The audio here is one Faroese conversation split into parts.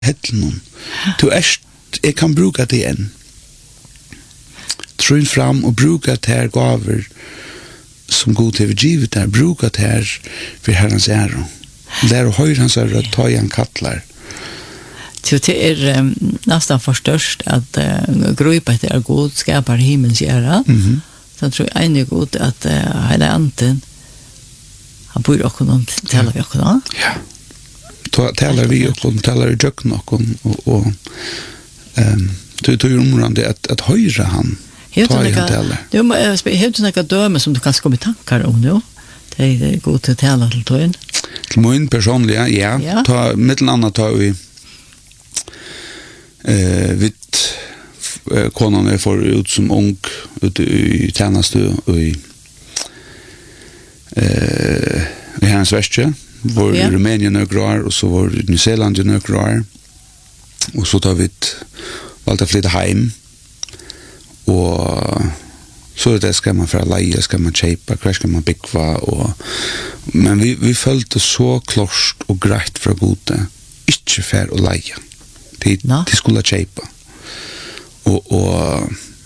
Hedlen. Jeg kan bruka det igjen. Trun fram og bruka det her gaver som god til givet der, bruka det her for herrens ære. Lær å høyre hans ære, ta igjen kattler. Det nästan för störst att grupa det är god skapar himmels göra. Så tror jag är god att hela anten han bor också någon talar vi också då. Ja. Talar vi och talar i jökna och du omrande att höra han. Ta i talar. Du måste helt några döme som du kan komma tankar om nu. Det är god att tala till tån. Till min personliga, ja. Ta mittelannat tar vi vitt konan är för ut som ung ute i tjänste och i hans västje var Rumänien några och så var New Zealand några och så tar vi valt att flytta hem och så det ska man för leja ska man köpa kvar ska man bygga och men vi följde så klart och grejt för gode inte för att leja det skulle köpa och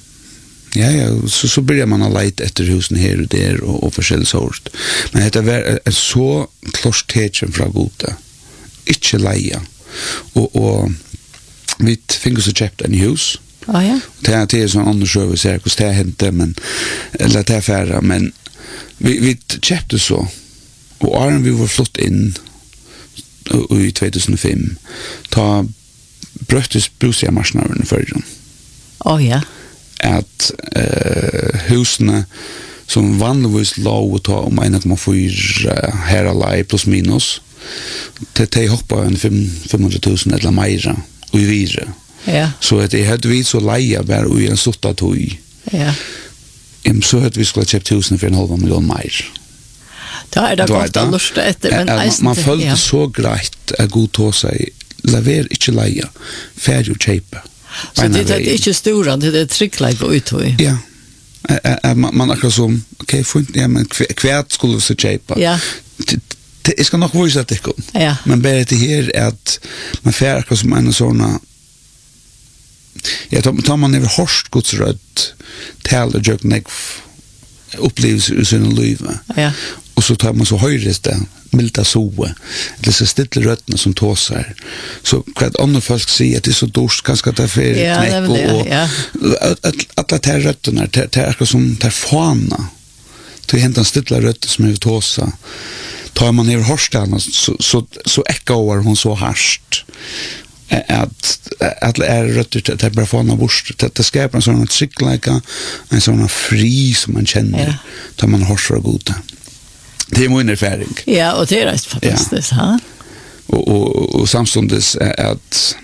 så börjar man leta efter husen här och där och forskjellig sort men det var så klart tecken från gode inte leja och vi fick så köpt en hus. Ja. Det är sån annan service här hos det hände men eller det affärer men vi köpte så och Aron vi var flott in i 2005 ta bröttes bostadsmarknaden för dem. Ja. Att husen som vanligtvis låg ta om 1,4 här alla plus minus det hoppar en 500,000 eller mer och i vidare. Ja. Så det hade vi så leja bara i en sotta tog. Ja. Så hade vi skulle köpt husen för 1,5 miljon mer. Då är det gott att lusta efter men man följde så grejt att god ta sig lever inte leja färdig och köpa. Så det är inte stora det är trickligt gå ut och. Ja. Man akkurat som okej fint ja men kvärt skulle så köpa. Ja. Det ska nog vara så att det går. Ja. Men bara det här är att man färkar som en såna tar man över horst godsrött talar jag nek upplevs i sina liv. Ja. Och så tar man så höjres det milda soe. Det så stilla rötterna som tåsar. Så vad andra folk säger att det är så dåligt kanske att det är för knäck och alla de rötterna det är som det fana. Det händer stilla rötter som är tåsa. Tar man över horstarna så äckar hon så harst. Att är rötter det bara fana bort det skapar en sån tryckläka en sån fri som man känner tar man horsar goda. Det är min erfaring. Ja, och det är fantastiskt, ha? Och samstundes att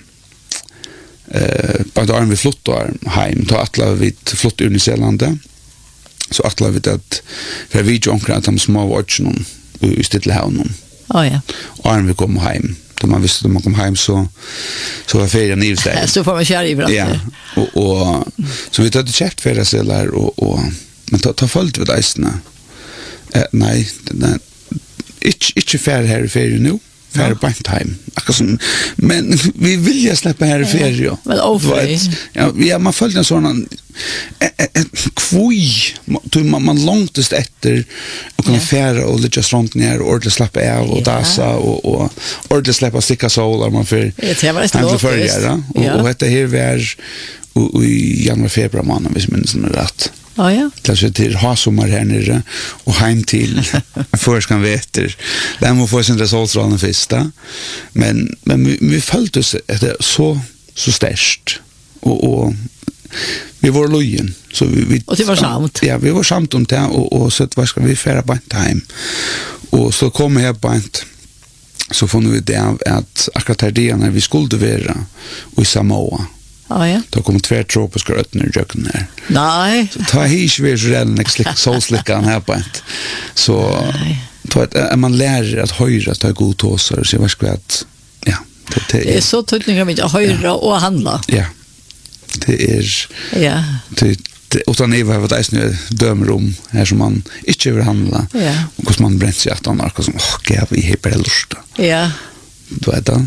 bara då vi flottar hem då attlar vi flott ur Nya Zeeland så attlar vi att för vi jonkar att de små watchen i stilla havnen. Ja. Och vi kommer hem. Då man visste att man kom hem så var ferien nivsteg. Så får man köra i bratt. Ja. Och så vi hade köpt feriesedlar och men ta följt vid eisene. Nej, inte färd här i ferie nu. Färd bant hem. Men vi vill ju släppa här i ferie. Men ofri. Ja, man följde en sån kvoj. Man långtest efter och kunna färra och lite stront ner och ordentligt släppa av och dasa och ordentligt släppa sticka solar man för handla förgära. Och det här var i januari, februari månad, hvis minns som är rätt. Ja. Kanske till ha-sommar här nere och hem till förskan veter. Där må få sin resultatstrålen första. Men vi följde oss det så stärkt. Och vi var lojen. Så vi och det var samt. Ja, vi var samt om det och så vad ska vi färra på hem. Och så kommer jag på så får vi det att akkurat det när vi skulle vara i Samoa. Ja. Då kommer två tropiska rötter i jöken här. Nej. Så ta hisch vi redan solslickan här på ett. Så att man lär att höra att ha god tåsar så jag vet att ja, det är så tydligt att höra och handla. Ja. Det är det utan det var det nu dömrum här som man inte vill handla. Och hur man bränt sig att andra som gav i hyperlust. Ja. Då är det.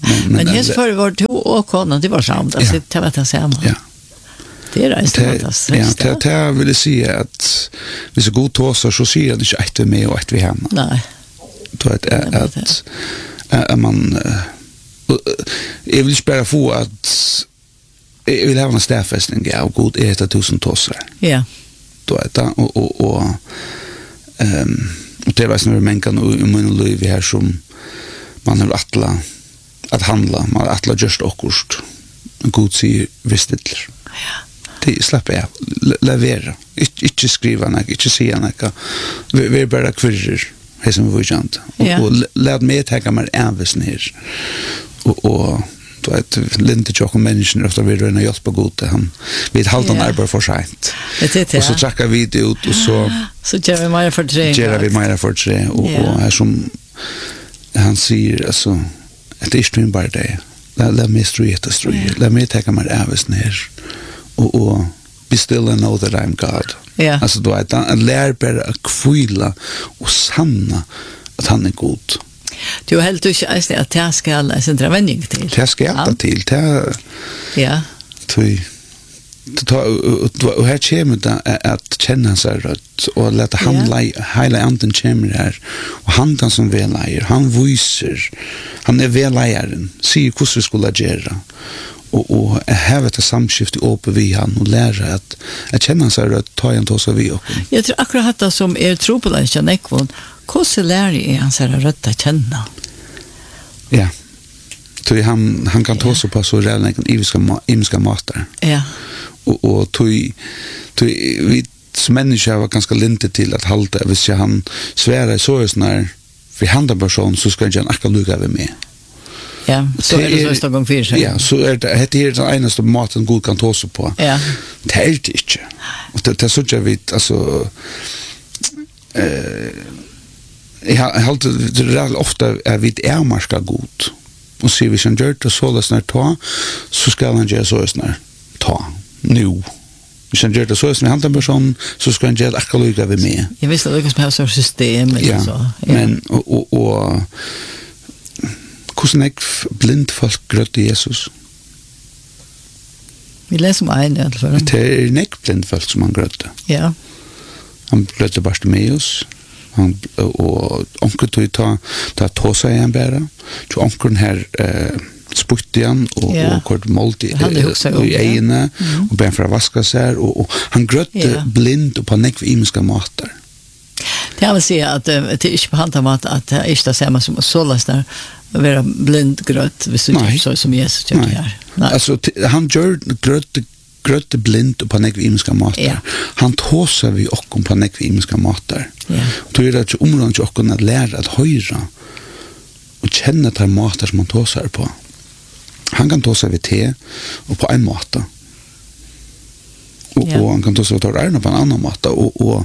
Men helst för var du och konan, det var samt. Alltså, det var det samma. Ja. Det är fantastiskt. Ja, det vill säga att vi så god tåsar så ser det inte ett med och ett vi hemma. Nej. Då att man jag vill spela få att jag vill ha en stäffästning av god är det 1000 tåsar. Ja. Då är det och det var såna mänkan i min liv här som man har att handla, man har attla just okkurst. En god säger vistitler. Ja. Det släpper jag. Levera. Inte skriva något, inte säga något. Vi är bara kvirrer. Det som vi kännt. Och lät mig tänka mig ävesen här. Och då är det lite tjocka människor efter vi röna hjälp på god. Vi är halvt arbete för sent. Och så trackar vi det ut och så gör vi mer för tre. Och här som han säger, alltså, det är inte bara det. Lät mig stryta. Lät mig tänka mig ävesen här. Och be still and know that I'm God. Ja. Alltså då att han lär bara att kvila och sanna att han är god. Du helt du att det ska alla centra vändning till. Det ska jag till. Ja. Och här kommer det att känna sig rätt och låta han hela anden kommer här och han som väleier, han visar, han är väleieren, säger hur vi skulle göra. Och have ett samskifte uppe vi han och lära att känna sig rätt ta en tåsa vi och. Jag tror akkurat det som tro på den Janekvon, hur lär han sig rätt att känna? Ja. Så han kan ta så på så redan imiska matar. Ja. Och vi som människa var ganska linte till att halta hvis han svärar så är när för andra person så ska han inte lugga med. Ja, så är det så gång för sig. Ja, så är det är den enaste maten god kan ta sig på. Ja. Det är det inte. Och det så jag vet alltså jag har alltid ofta är vi marska god. Och ser vi som gör det så snart ta så ska han göra så snart ta. Nu. Hvis han gjør det så som en person, så skal han gjøre det akkurat lukket ved med. Jeg visste at det kan ha system eller så. Ja, men og hvordan er blind folk grøtt i Jesus? Vi leser om en i alle fall. Det er ikke blind folk som han grøtte. Ja. Han grøtte Bartimeus, og onker tog ta seg igjen bare. Så onkeren her spytte han og kort målt i egene og ben for å vaske seg og han grøtte blind og på nekv imiska mater. Det jeg vil si at det er ikke på hand om at det er ikke det samme som å såles der å være blind grøtt hvis du gjør så som Jesus gjør det her. Altså, han grøtte blind og på nekv imiska mater. Han tåser vi okkom på nekv imiska mater. Og det er ikke områden til okkom at lære at høyre og kjenne til mater som han tåser på. Han kan ta sig vid te och på en måte. Och han kan ta sig vid tårarna på en annan måte. Och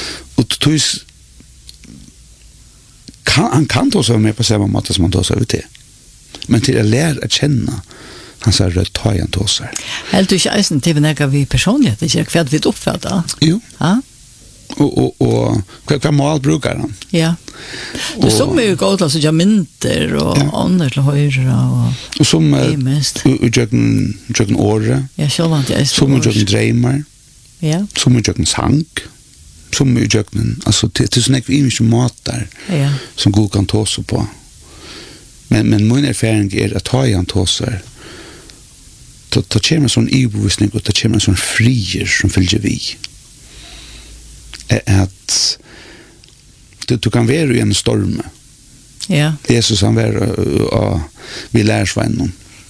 han kan ta sig med på samma måte som han tar sig vid te. Men till att lära att känna han sa röd ta igen ta sig. Helt du inte eisen till när vi personlighet inte kvart vi uppfattar. Jo. Ja. Och vad mål brukar han? Ja. Det som är ju gott alltså jag mynter och andra till höra och som jag åre. Ja, så det är som jag drömmar. Ja. Som jag sang. Som jag alltså det är såna mycket mat där. Ja. Som god kan ta sig på. Men min erfaring är att ta igen tåsar. Ta kommer sån ibevisning och ta kommer sån frier som följer vi. Att du kan vara i en storm. Ja. Jesus han var vi lärsvännen.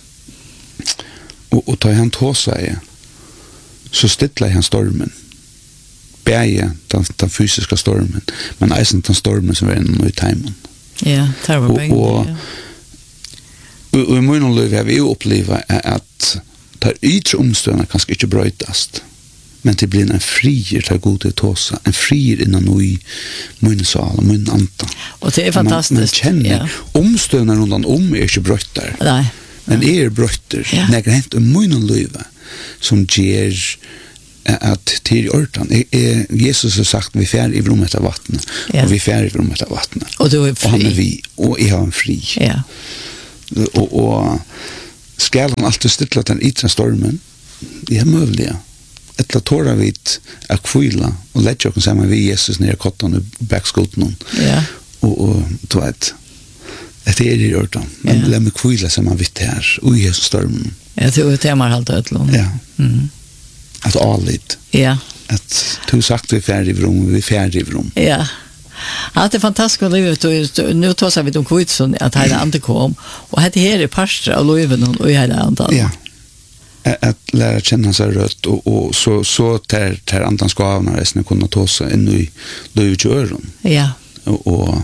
Och ta han ta sig så stittlar han stormen. Bäge den fysiska stormen, men eisen den stormen som är inne i timon. Ja, tar var bäge. Och i min liv har vi upplevt att tar yttre omstående kanske inte brötast. Men det blir en frier till god att tåsa, en frier innan i min sal och min anta. Och det är fantastiskt. Man känner omstående rundan är inte bröttar. Nej. Men bröttar. När det hänt i min liv som ger att till ortan Jesus har sagt vi fär i rummet av vattnet och vi fär i rummet av vattnet. Och du är fri. Och han är vi och jag har en fri. Ja. och skal han alltid stilla den ytra stormen? Det är möjligt. Ettla tåra vid att kvila och lägga oss samman vid Jesus nere i kottan och backskoten. Ja. Och du vet, det är det gjort då. Men lämna mig kvila samman vid det här och Jesus stormen. Jag tror det är helt ödlån. Ja. Att allit. Ja. Att du sagt vi är färdig i rum. Ja. Ja, det är fantastiskt livet. Nu tar vi om kvitsen att hela andan kom. Och det här är parster av livet och hela andan. Ja. Att lära känna sig rött och så tar andan ska avna resten kunna ta sig in i livet i öron. Ja. Och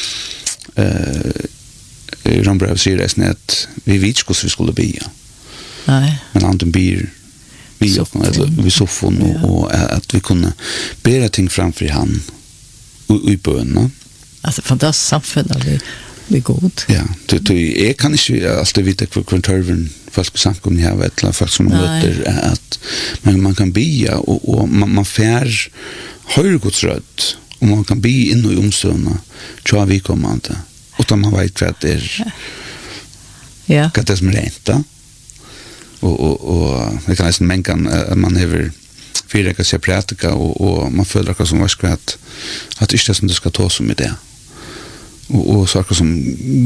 Rambrev säger resten att vi vet inte vi skulle bya. Nej. Men anden byr vi soffon och att vi kunde bära ting framför han i böna. Alltså fantastiskt samfund vi god. Ja, jag kan inte alltid veta kvartörven folk samkom ni har eller folk som möter att man kan bya och man fär höjrgodsrött och man kan bya in i omstående tror vi kommer inte utan man vet vad det är. Ja. Vad det är som är rent då. Och det kan nästan mänkan man över fyra sig pratika och man följer akkurat som varskvärt att det inte som du ska ta som med det. Och saker som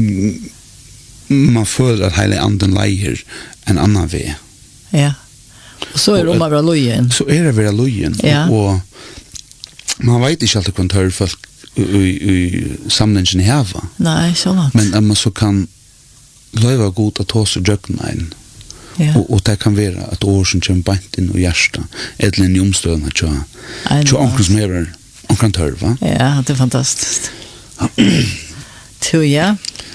man följer att hela anden lejer en annan väg. Ja. Och så är det om man vill lojen. Så är det vara lojen. Ja. Och man vet inte alltid kan höra folk i samlingen i hava. Nej, så något. Men att man så kan löva god att ta sig djökna Ja. Och det kan vara att år som kommer bant in och hjärsta eller en omstående till onkel som är omkring törva. Ja, det är fantastiskt. Ja.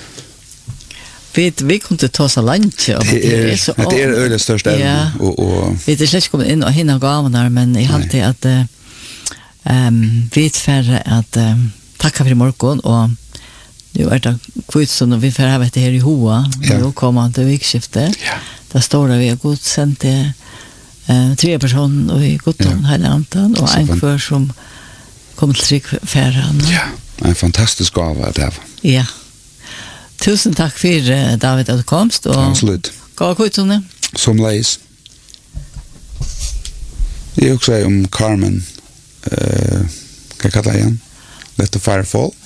Vi kunde ta så lunch. Det är öle största ämne. Vi är släkt kommit in och hinna gavarna, men jag hade att vi är färre att tacka för morgon och nu är det kvitsen och vi får ha det här i hoa. Nu kommer han till vikskiftet. Ja. Där står det vi har godsänt till 3 personer och i godton hela antan och en för som kommer till färran. Ja, en fantastisk gåva det här. Ja. Tusen tack för David att du komst och absolut. Gå kvitsen. Som leis. Jag också om Carmen kan kalla igen. Let the fire fall.